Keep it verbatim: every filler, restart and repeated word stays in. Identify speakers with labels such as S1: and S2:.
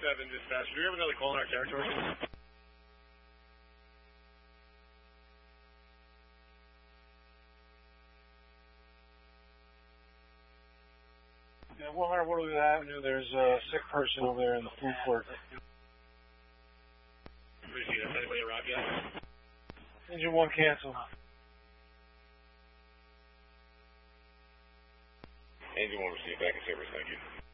S1: seven dispatch. Do we have another call in our territory?
S2: Yeah, one hundred Waterloo Avenue, there's a sick person over there in the food court.
S1: Appreciate it. Has anybody arrived yet?
S2: Engine one cancel.
S1: Engine one received back in service, thank you.